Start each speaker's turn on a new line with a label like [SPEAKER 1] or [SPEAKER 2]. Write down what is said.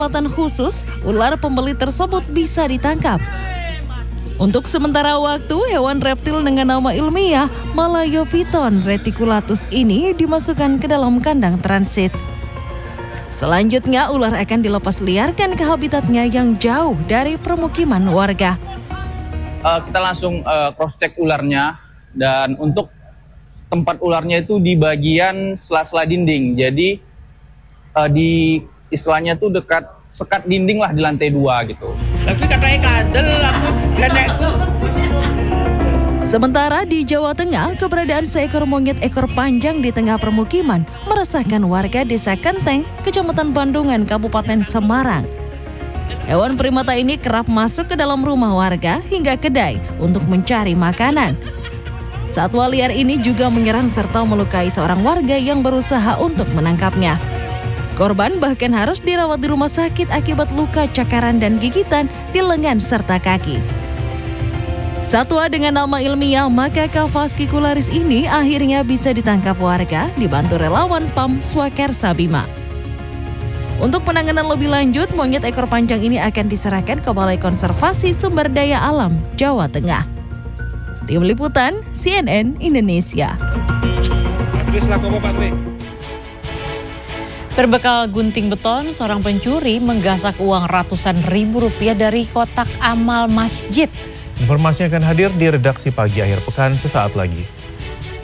[SPEAKER 1] Perawatan khusus, ular pembeli tersebut bisa ditangkap. Untuk sementara waktu, hewan reptil dengan nama ilmiah Malayophyton reticulatus ini dimasukkan ke dalam kandang transit. Selanjutnya, ular akan dilepas liarkan ke habitatnya yang jauh dari permukiman warga.
[SPEAKER 2] Kita langsung cross-check ularnya, dan untuk tempat ularnya itu di bagian sela-sela dinding. Jadi di istilahnya tuh dekat sekat dinding lah di lantai 2 gitu.
[SPEAKER 3] Tapi katanya kadel aku nenekku.
[SPEAKER 1] Sementara di Jawa Tengah, keberadaan seekor monyet ekor panjang di tengah permukiman meresahkan warga Desa Kenteng, Kecamatan Bandungan, Kabupaten Semarang. Hewan primata ini kerap masuk ke dalam rumah warga hingga kedai untuk mencari makanan. Satwa liar ini juga menyerang serta melukai seorang warga yang berusaha untuk menangkapnya. Korban bahkan harus dirawat di rumah sakit akibat luka cakaran dan gigitan di lengan serta kaki. Satwa dengan nama ilmiah Macaca fascicularis ini akhirnya bisa ditangkap warga dibantu relawan PAM Swakarsa Bima. Untuk penanganan lebih lanjut, monyet ekor panjang ini akan diserahkan ke Balai Konservasi Sumber Daya Alam Jawa Tengah. Tim Liputan CNN Indonesia.
[SPEAKER 4] Berbekal gunting beton, seorang pencuri menggasak uang ratusan ribu rupiah dari kotak amal masjid.
[SPEAKER 5] Informasi akan hadir di redaksi pagi akhir pekan sesaat lagi.